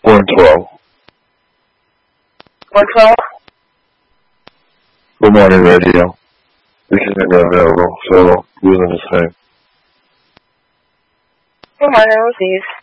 112. 112? Good morning, radio. This isn't available, so using the same. Good morning, who's these?